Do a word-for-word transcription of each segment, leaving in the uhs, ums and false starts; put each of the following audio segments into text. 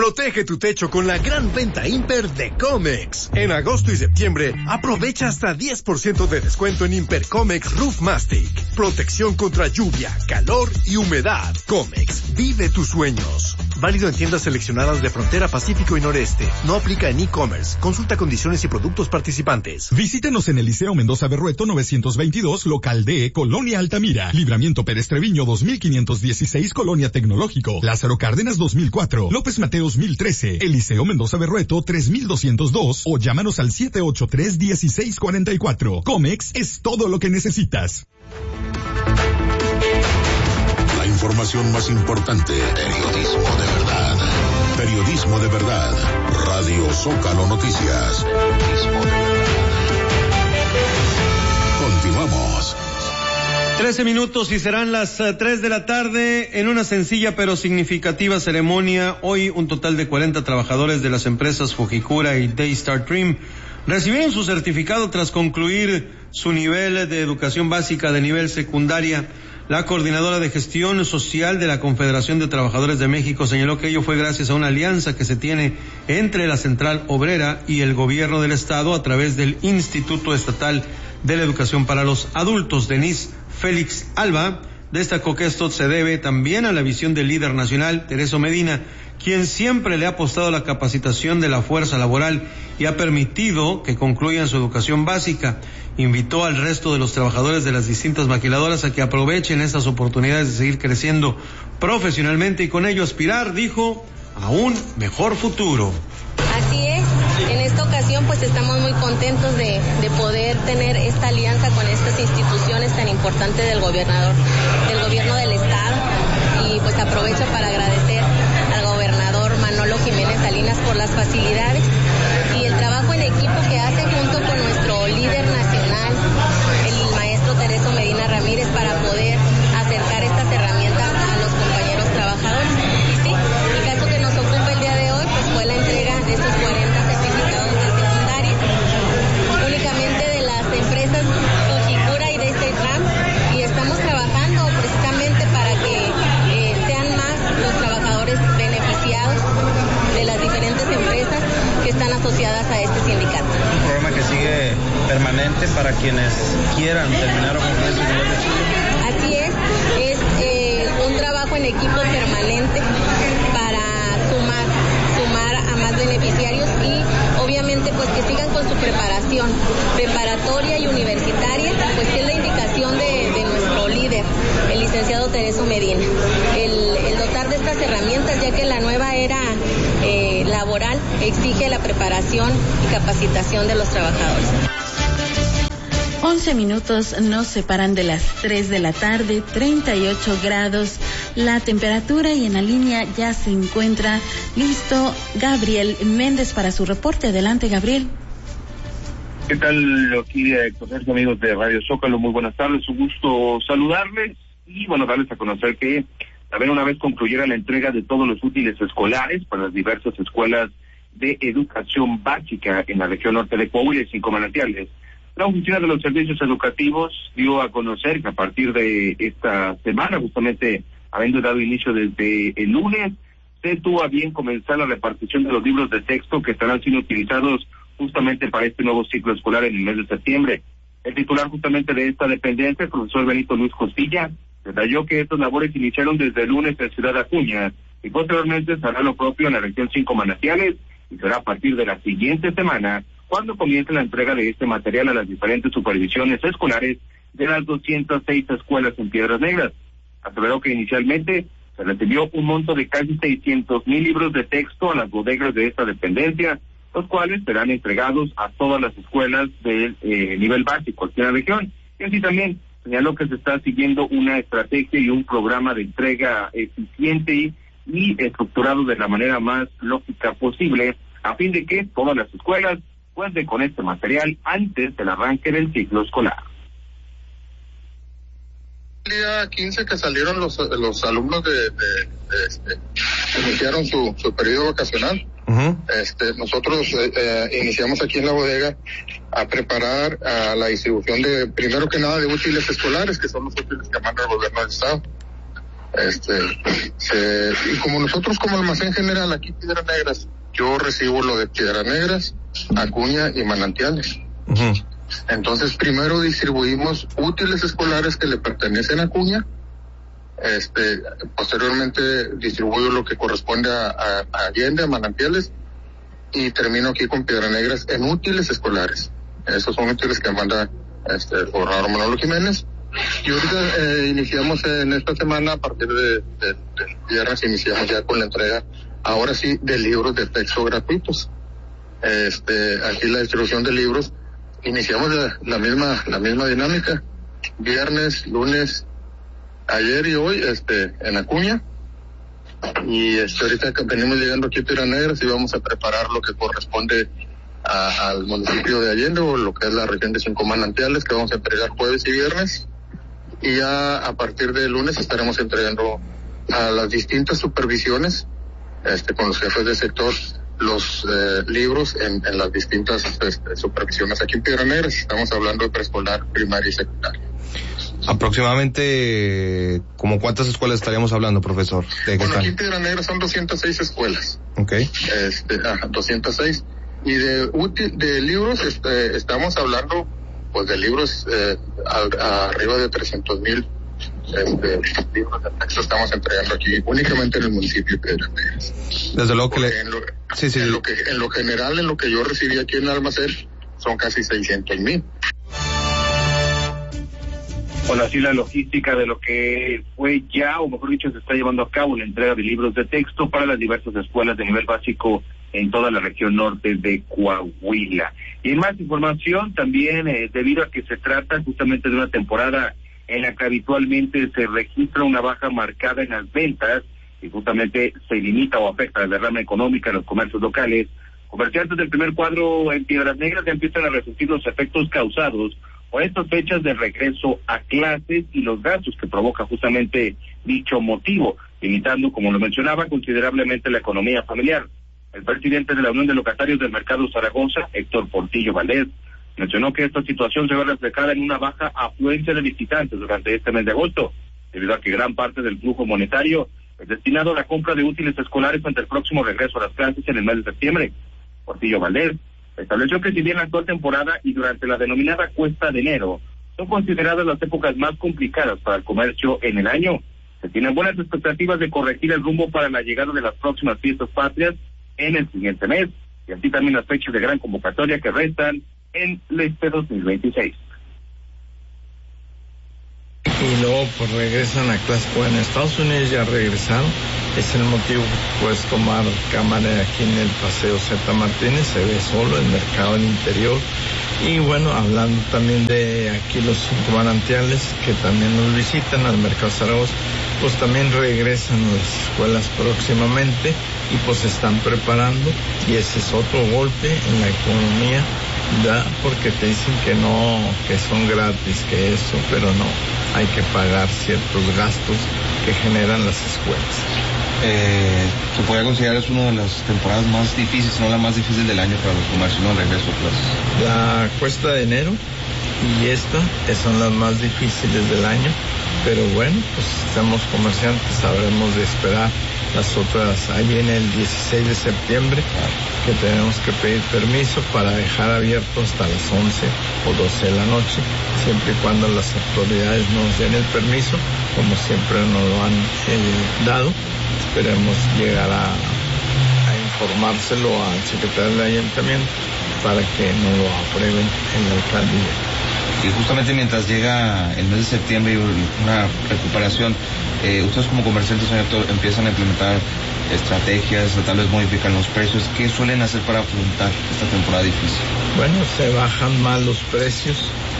Protege tu techo con la gran venta Imper de Comex. En agosto y septiembre, aprovecha hasta diez por ciento de descuento en Imper Comex Roof Mastic. Protección contra lluvia, calor y humedad. Comex, vive tus sueños. Válido en tiendas seleccionadas de Frontera Pacífico y Noreste. No aplica en e-commerce. Consulta condiciones y productos participantes. Visítenos en el Liceo Mendoza Berrueto novecientos veintidós, local D, Colonia Altamira. Libramiento Pérez Treviño dos mil quinientos dieciséis, Colonia Tecnológico. Lázaro Cárdenas dos mil cuatro. López Mateos mil trece. Eliseo Mendoza Berrueto tres mil doscientos dos o llámanos al siete ocho tres, uno seis cuatro cuatro. Comex es todo lo que necesitas. La información más importante. Periodismo de verdad. Periodismo de verdad. Radio Zócalo Noticias. Periodismo de verdad. Continuamos. Trece minutos y serán las uh, tres de la tarde en una sencilla pero significativa ceremonia. Hoy un total de cuarenta trabajadores de las empresas Fujikura y Daystar Dream recibieron su certificado tras concluir su nivel de educación básica de nivel secundaria. La coordinadora de gestión social de la Confederación de Trabajadores de México señaló que ello fue gracias a una alianza que se tiene entre la Central Obrera y el gobierno del estado a través del Instituto Estatal de la Educación para los Adultos. Denise Félix Alba destacó que esto se debe también a la visión del líder nacional, Tereso Medina, quien siempre le ha apostado a la capacitación de la fuerza laboral y ha permitido que concluyan su educación básica. Invitó al resto de los trabajadores de las distintas maquiladoras a que aprovechen estas oportunidades de seguir creciendo profesionalmente y con ello aspirar, dijo, a un mejor futuro. Así es, en esta ocasión pues estamos muy contentos de, de poder tener esta alianza con estas instituciones tan importantes del gobernador, del gobierno del estado, y pues aprovecho para agradecer al gobernador Manolo Jiménez Salinas por las facilidades y el trabajo en equipo que hace junto con nuestro líder nacional, el maestro Tereso Medina Ramírez, para poder acercar estas herramientas a los compañeros trabajadores. Y sí, el caso que nos ocupa el día de hoy pues fue la entrega de estos cuarenta certificados de secundaria, únicamente de las empresas Fujikura y Daystar Dream, y estamos trabajando precisamente para que eh, sean más los trabajadores beneficiados de las diferentes empresas que están asociadas a este sindicato. Un programa que sigue permanente para quienes quieran terminar o concluir su nivel de estudio. Así es, es eh, un trabajo en equipo permanente para sumar, sumar a más beneficiarios y obviamente pues que sigan con su preparación preparatoria y universitaria, pues que es la indicación de, de nuestro líder, el licenciado Tereso Medina, el, el dotar de estas herramientas, ya que la nueva era eh, laboral exige la preparación y capacitación de los trabajadores. once minutos nos separan de las tres de la tarde, treinta y ocho grados la temperatura, y en la línea ya se encuentra listo Gabriel Méndez para su reporte. Adelante, Gabriel. ¿Qué tal, aquí, eh, amigos de Radio Zócalo? Muy buenas tardes, un gusto saludarles y, bueno, darles a conocer que también una vez concluyera la entrega de todos los útiles escolares para las diversas escuelas de educación básica en la región norte de Coahuila y Cinco Manantiales, la Oficina de los Servicios Educativos dio a conocer que a partir de esta semana, justamente habiendo dado inicio desde el lunes, se tuvo a bien comenzar la repartición de los libros de texto que estarán siendo utilizados justamente para este nuevo ciclo escolar en el mes de septiembre. El titular justamente de esta dependencia, el profesor Benito Luis Costilla, detalló que estas labores iniciaron desde el lunes en Ciudad Acuña y posteriormente se hará lo propio en la región Cinco Manantiales y será a partir de la siguiente semana cuando comience la entrega de este material a las diferentes supervisiones escolares de las doscientas seis escuelas en Piedras Negras. Aseveró que inicialmente se recibió un monto de casi seiscientos mil libros de texto a las bodegas de esta dependencia, los cuales serán entregados a todas las escuelas del eh, nivel básico aquí en la región. Y así también señaló que se está siguiendo una estrategia y un programa de entrega eficiente y, y estructurado de la manera más lógica posible, a fin de que todas las escuelas cuenten con este material antes del arranque del ciclo escolar. El día quince que salieron los los alumnos de, de, de este, iniciaron su, su periodo vacacional. Uh-huh. Este, nosotros eh, eh, iniciamos aquí en la bodega a preparar a la distribución de, primero que nada, de útiles escolares, que son los útiles que manda el gobierno del estado. Este, se, y como nosotros como almacén general aquí Piedras Negras, yo recibo lo de Piedras Negras, Acuña y Manantiales. Uh-huh. Entonces primero distribuimos útiles escolares que le pertenecen a Acuña, este, posteriormente distribuyo lo que corresponde a, a, a Allende, a Manantiales, y termino aquí con Piedras Negras en útiles escolares. Esos son útiles que manda este, el gobernador Manolo Jiménez. Y ahorita eh, iniciamos en esta semana, a partir de, de, de viernes, iniciamos ya con la entrega, ahora sí, de libros de texto gratuitos. Este, aquí la distribución de libros, iniciamos la, la misma, la misma dinámica, viernes, lunes, ayer y hoy, este, en Acuña, y este, ahorita venimos llegando aquí a Piedras Negras y vamos a preparar lo que corresponde a, al municipio de Allende, o lo que es la región de Cinco Manantiales, que vamos a entregar jueves y viernes. Y ya a partir de lunes estaremos entregando a las distintas supervisiones, este, con los jefes de sector, los eh, libros en, en las distintas este, supervisiones aquí en Piedras Negras. Estamos hablando de preescolar, primaria y secundaria. Aproximadamente, ¿como cuántas escuelas estaríamos hablando, profesor? ¿De bueno, aquí en Piedras Negras son doscientas seis escuelas. Okay. Este, ah, doscientas seis. Y de útil, de libros, este, estamos hablando pues de libros eh, a, a arriba de trescientos mil este, libros de texto estamos entregando aquí únicamente en el municipio de Piedras Negras. Desde luego que le... en lo, sí, sí. En lo que en lo general, en lo que yo recibí aquí en el almacén, son casi seiscientos mil. Bueno, así la logística de lo que fue ya, o mejor dicho, se está llevando a cabo la entrega de libros de texto para las diversas escuelas de nivel básico en toda la región norte de Coahuila. Y en más información también, eh, debido a que se trata justamente de una temporada en la que habitualmente se registra una baja marcada en las ventas y justamente se limita o afecta la derrama económica en los comercios locales, comerciantes del primer cuadro en Piedras Negras ya empiezan a resentir los efectos causados por estas fechas de regreso a clases y los gastos que provoca justamente dicho motivo, limitando, como lo mencionaba, considerablemente la economía familiar. El presidente de la Unión de Locatarios del Mercado Zaragoza, Héctor Portillo Valdés, mencionó que esta situación se ve reflejada en una baja afluencia de visitantes durante este mes de agosto, debido a que gran parte del flujo monetario es destinado a la compra de útiles escolares ante el próximo regreso a las clases en el mes de septiembre. Portillo Valdés estableció que si bien la actual temporada y durante la denominada cuesta de enero son consideradas las épocas más complicadas para el comercio en el año, se tienen buenas expectativas de corregir el rumbo para la llegada de las próximas fiestas patrias en el siguiente mes, y así también las fechas de gran convocatoria que restan en este dos mil veintiséis. Y luego pues regresan a clase, bueno, en Estados Unidos ya regresaron, es el motivo que puedes tomar cámara aquí en el Paseo Zeta Martínez, se ve solo el mercado en interior. Y bueno, hablando también de aquí los Cinco Manantiales, que también nos visitan al Mercado Zaragoza, pues también regresan a las escuelas próximamente y pues se están preparando, y ese es otro golpe en la economía, ¿verdad? Porque te dicen que no, que son gratis, que eso, pero no, hay que pagar ciertos gastos que generan las escuelas. Eh, se podría considerar es una de las temporadas más difíciles, no la más difícil del año para los comercios, no regreso a clases. La cuesta de enero y esta son las más difíciles del año, pero bueno, pues estamos comerciantes, sabremos de esperar las otras. Ahí viene el dieciséis de septiembre, que tenemos que pedir permiso para dejar abierto hasta las once o doce de la noche, siempre y cuando las autoridades nos den el permiso, como siempre nos lo han eh, dado. Esperemos llegar a, a informárselo al secretario del ayuntamiento para que no lo aprueben en la alcaldía. Y justamente mientras llega el mes de septiembre y una recuperación, eh, ustedes como comerciantes, señor, empiezan a implementar estrategias, tal vez modifican los precios. ¿Qué suelen hacer para afrontar esta temporada difícil? Bueno, se bajan más los precios.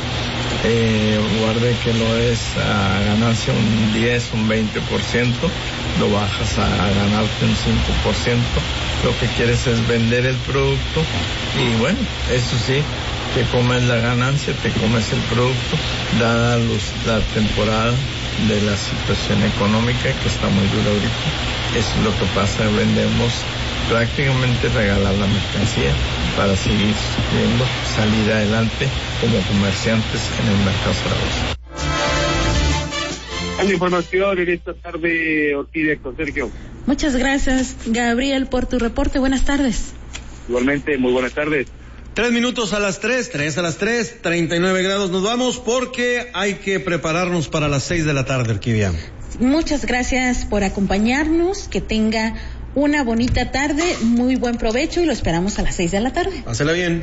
Eh, guarde que lo es a ganancia un diez, un veinte por ciento, lo bajas a ganarte un cinco por ciento. Lo que quieres es vender el producto y bueno, eso sí, te comes la ganancia, te comes el producto, dada los, la temporada de la situación económica que está muy dura ahorita. Eso es lo que pasa, vendemos prácticamente regalar la mercancía para seguir viendo salir adelante como comerciantes en el Mercado Zaragoza. La información en esta tarde, Orquídea, con Sergio. Muchas gracias, Gabriel, por tu reporte. Buenas tardes. Igualmente, muy buenas tardes. Tres minutos a las tres, tres a las tres, treinta y nueve grados. Nos vamos porque hay que prepararnos para las seis de la tarde, Orquídea. Muchas gracias por acompañarnos. Que tenga una bonita tarde, muy buen provecho y lo esperamos a las seis de la tarde. Pásela bien.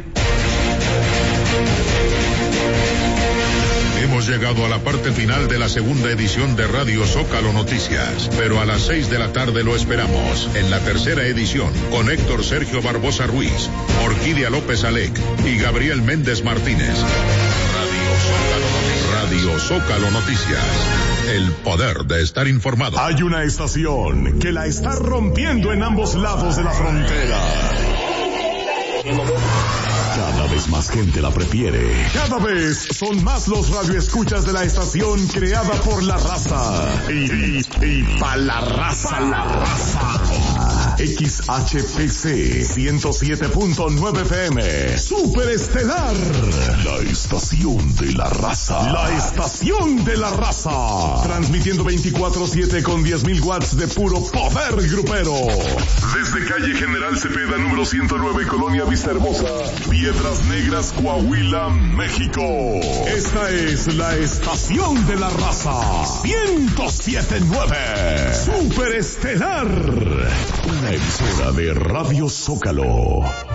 Hemos llegado a la parte final de la segunda edición de Radio Zócalo Noticias, pero a las seis de la tarde lo esperamos en la tercera edición con Héctor Sergio Barbosa Ruiz, Orquídea López Alec y Gabriel Méndez Martínez. Radio Zócalo Noticias. Radio Zócalo Noticias. El poder de estar informado. Hay una estación que la está rompiendo en ambos lados de la frontera. Cada vez más gente la prefiere. Cada vez son más los radioescuchas de la estación creada por la raza. Y, y, y pa' la raza. Pa la raza. X H P C ciento siete punto nueve F M. Superestelar. La estación de la raza. La estación de la raza. Transmitiendo veinticuatro siete con diez mil watts de puro poder grupero. Desde calle General Cepeda, número ciento nueve, Colonia Vista Hermosa, Piedras Negras, Coahuila, México. Esta es la estación de la raza. ciento siete punto nueve. Superestelar. Una emisora de Radio Zócalo.